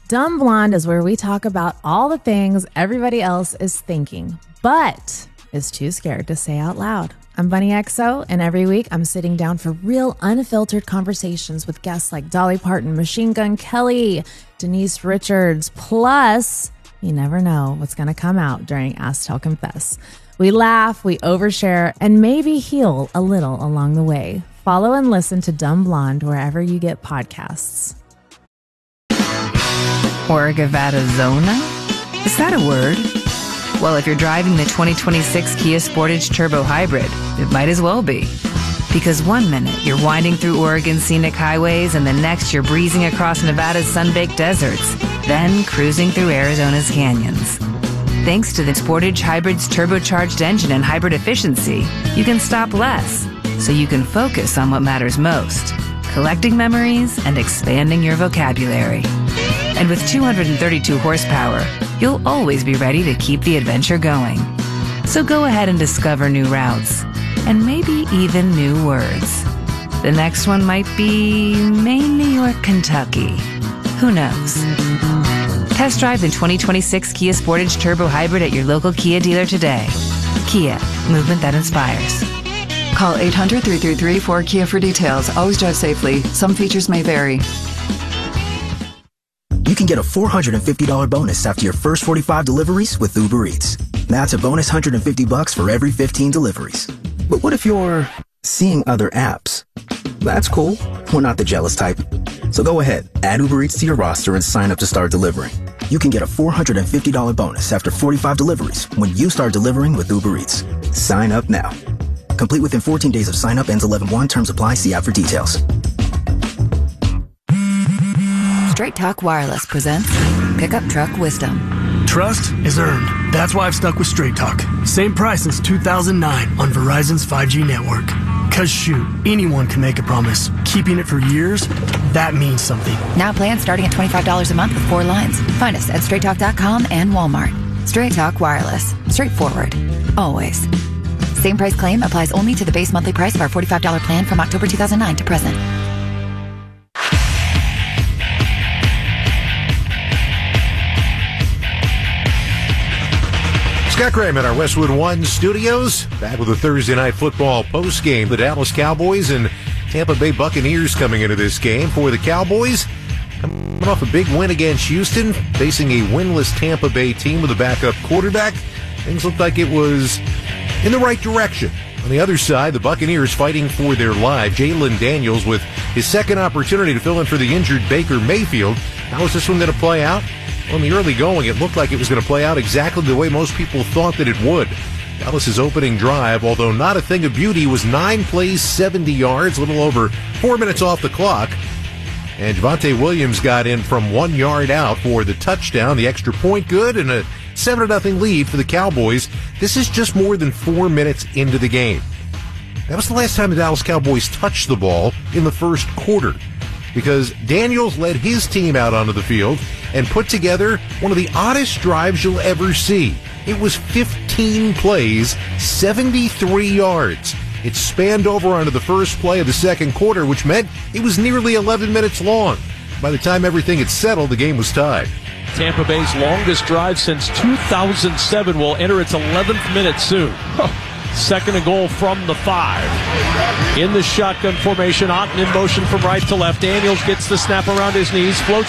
Dumb Blonde is where we talk about all the things everybody else is thinking, but is too scared to say out loud. I'm Bunny XO, and every week I'm sitting down for real, unfiltered conversations with guests like Dolly Parton, Machine Gun Kelly, Denise Richards, plus you never know what's going to come out during Ask Tell Confess. We laugh, we overshare, and maybe heal a little along the way. Follow and listen to Dumb Blonde wherever you get podcasts. Orgavadazona? Is that a word? Well, if you're driving the 2026 Kia Sportage Turbo Hybrid, it might as well be. Because one minute you're winding through Oregon's scenic highways and the next you're breezing across Nevada's sun-baked deserts, then cruising through Arizona's canyons. Thanks to the Sportage Hybrid's turbocharged engine and hybrid efficiency, you can stop less, so you can focus on what matters most, collecting memories and expanding your vocabulary. And with 232 horsepower, you'll always be ready to keep the adventure going. So go ahead and discover new routes, and maybe even new words. The next one might be Maine, New York, Kentucky. Who knows? Test drive the 2026 Kia Sportage Turbo Hybrid at your local Kia dealer today. Kia, movement that inspires. Call 800-333-4KIA for details. Always drive safely. Some features may vary. You can get a $450 bonus after your first 45 deliveries with Uber Eats. That's a bonus $150 for every 15 deliveries. But what if you're seeing other apps? That's cool. We're not the jealous type. So go ahead, add Uber Eats to your roster and sign up to start delivering. You can get a $450 bonus after 45 deliveries when you start delivering with Uber Eats. Sign up now. Complete within 14 days of sign up. Ends 11/1. Terms apply. See app for details. Straight Talk Wireless presents Pickup Truck Wisdom. Trust is earned. That's why I've stuck with Straight Talk. Same price since 2009 on Verizon's 5G network. Cause shoot, anyone can make a promise. Keeping it for years, that means something. Now plans starting at $25 a month with 4 lines. Find us at straighttalk.com and Walmart. Straight Talk Wireless. Straightforward. Always. Same price claim applies only to the base monthly price of our $45 plan from October 2009 to present. Scott Graham at our Westwood One studios, back with a Thursday night football postgame. The Dallas Cowboys and Tampa Bay Buccaneers coming into this game. For the Cowboys, coming off a big win against Houston, facing a winless Tampa Bay team with a backup quarterback. Things looked like it was in the right direction. On the other side, the Buccaneers fighting for their life. Jalen Daniels with his second opportunity to fill in for the injured Baker Mayfield. How is this one going to play out? Well, in the early going, it looked like it was going to play out exactly the way most people thought that it would. Dallas' opening drive, although not a thing of beauty, was 9 plays, 70 yards, a little over 4 minutes off the clock. And Javonte Williams got in from 1 yard out for the touchdown, the extra point good, and a 7-0 lead for the Cowboys. This is just more than 4 minutes into the game. That was the last time the Dallas Cowboys touched the ball in the first quarter, because Daniels led his team out onto the field and put together one of the oddest drives you'll ever see. It was 15 plays, 73 yards. It spanned over onto the first play of the second quarter, which meant it was nearly 11 minutes long. By the time everything had settled, the game was tied. Tampa Bay's longest drive since 2007 will enter its 11th minute soon. Second and goal from the 5. In the shotgun formation, Otten in motion from right to left. Daniels gets the snap around his knees, floats